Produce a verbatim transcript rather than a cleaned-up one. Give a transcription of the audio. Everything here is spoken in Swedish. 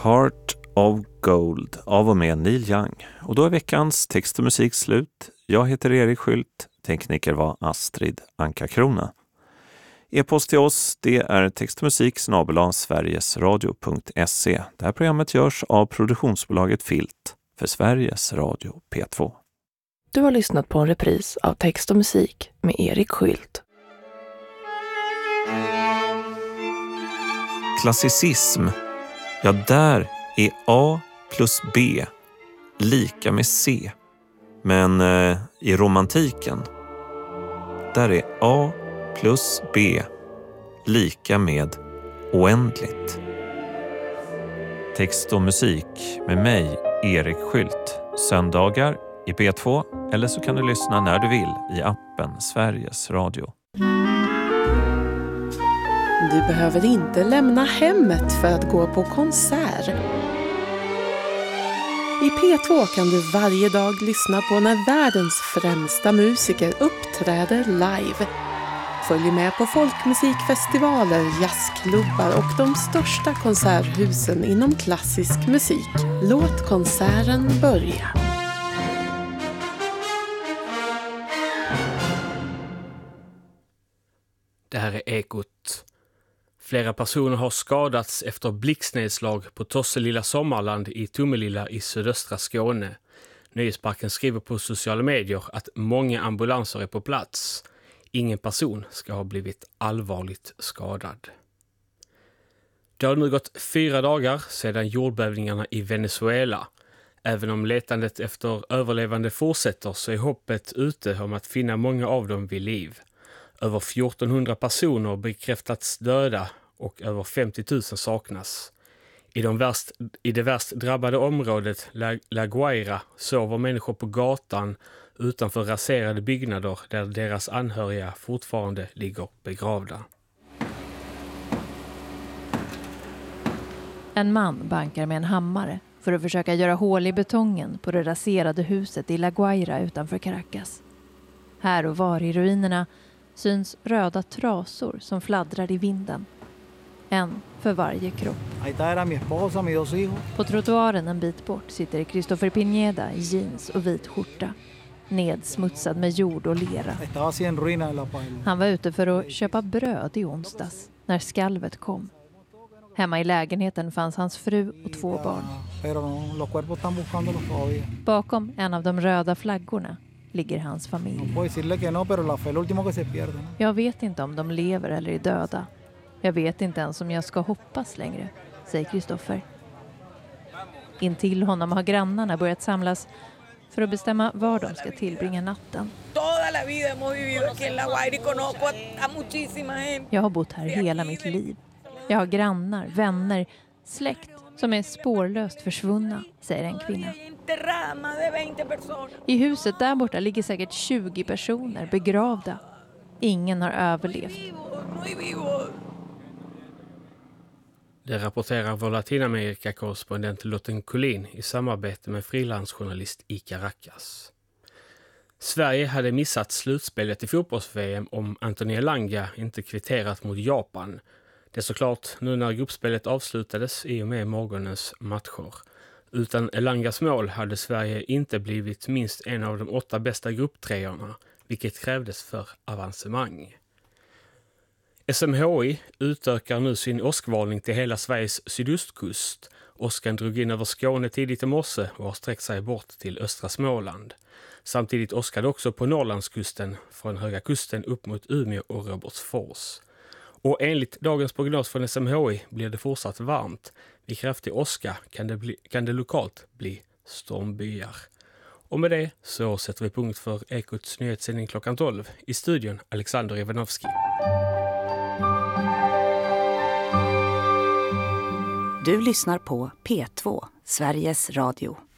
Heart of Gold av och med Neil Young. Och då är veckans text och musik slut. Jag heter Erik Skylt, tekniker var Astrid Anka-Krona. E-post till oss, det är textmusik snabel-a sverigesradio punkt se. Det här programmet görs av produktionsbolaget Filt för Sveriges Radio P två. Du har lyssnat på en repris av text och musik med Erik Skylt. Klassicism, ja där är A plus B lika med C. Men eh, i romantiken, där är A plus B lika med oändligt. Text och musik med mig, Erik Skylt. Söndagar i P två, eller så kan du lyssna när du vill i appen Sveriges Radio. Du behöver inte lämna hemmet för att gå på konsert. I P två kan du varje dag lyssna på när världens främsta musiker uppträder live. Följ med på folkmusikfestivaler, jazzklubbar och de största konserthusen inom klassisk musik. Låt konserten börja. Det här är Ekot. Flera personer har skadats efter blixtnedslag på Tosselilla Sommarland i Tomelilla i sydöstra Skåne. Nöjesparken skriver på sociala medier att många ambulanser är på plats. Ingen person ska ha blivit allvarligt skadad. Det har nu gått fyra dagar sedan jordbävningarna i Venezuela. Även om letandet efter överlevande fortsätter så är hoppet ute om att finna många av dem vid liv. Över fjortonhundra personer bekräftats döda och över femtio tusen saknas. I, de värst, i det värst drabbade området La, La Guaira sover människor på gatan utanför raserade byggnader där deras anhöriga fortfarande ligger begravda. En man bankar med en hammare för att försöka göra hål i betongen på det raserade huset i La Guaira utanför Caracas. Här och var i ruinerna syns röda trasor som fladdrar i vinden. En för varje kropp. På trottoaren en bit bort sitter Christopher Pineda i jeans och vit skjorta. Nedsmutsad med jord och lera. Han var ute för att köpa bröd i onsdags när skalvet kom. Hemma i lägenheten fanns hans fru och två barn. Bakom en av de röda flaggorna ligger hans familj. Jag vet inte om de lever eller är döda. Jag vet inte ens om jag ska hoppas längre, säger Christopher. Intill honom har grannarna börjat samlas för att bestämma var de ska tillbringa natten. Jag har bott här hela mitt liv. Jag har grannar, vänner, släkt som är spårlöst försvunna, säger en kvinna. I huset där borta ligger säkert tjugo personer begravda. Ingen har överlevt. Det rapporterar vår Latinamerika-korrespondent Lotten Collin i samarbete med frilansjournalist i Caracas. Sverige hade missat slutspelet i fotbolls-V M om Anthony Elanga inte kvitterat mot Japan. Det är såklart nu när gruppspelet avslutades i och med morgonens matcher. Utan Elangas mål hade Sverige inte blivit minst en av de åtta bästa grupptreorna, vilket krävdes för avancemang. S M H I utökar nu sin åskvalning till hela Sveriges sydostkust. Åskan drog in över Skåne tidigt i morse och har sträckt sig bort till östra Småland. Samtidigt åskade också på Norrlandskusten från Höga kusten upp mot Umeå och Robertsfors. Och enligt dagens prognos från S M H I blir det fortsatt varmt. Vid kraftig åska kan det, bli, kan det lokalt bli stormbyar. Och med det så sätter vi punkt för Ekots nyhetssändning klockan tolv. I studion Alexander Ivanovski. Du lyssnar på P två, Sveriges Radio.